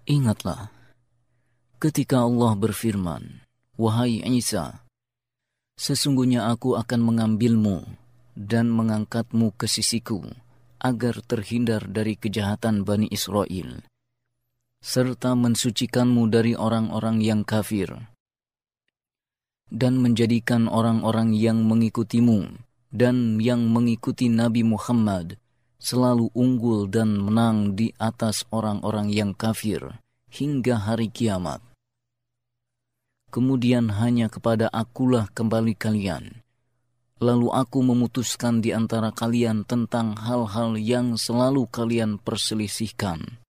Ingatlah, ketika Allah berfirman, "Wahai Isa, sesungguhnya aku akan mengambilmu dan mengangkatmu ke sisiku, agar terhindar dari kejahatan Bani Israel, serta mensucikanmu dari orang-orang yang kafir, dan menjadikan orang-orang yang mengikutimu dan yang mengikuti Nabi Muhammad selalu unggul dan menang di atas orang-orang yang kafir hingga hari kiamat. Kemudian hanya kepada Akulah kembali kalian. Lalu aku memutuskan di antara kalian tentang hal-hal yang selalu kalian perselisihkan.